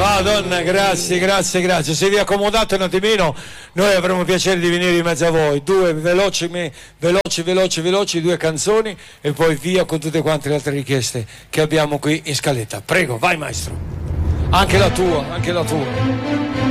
Madonna, grazie. Se vi accomodate un attimino, noi avremo piacere di venire in mezzo a voi. Due veloci, due canzoni e poi via con tutte quante le altre richieste che abbiamo qui in scaletta. Prego, vai maestro. Anche la tua.